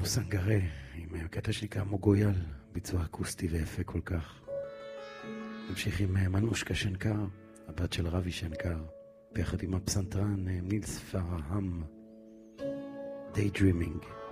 מנו סנגרה עם קטע שנקרא מוגויאל, ביצוע אקוסטי ויפה כל כך. נמשיך עם מנושקה שנקר, הבת של רבי שנקר, ביחד עם הפסנתרן נילס פרהם, Daydreaming.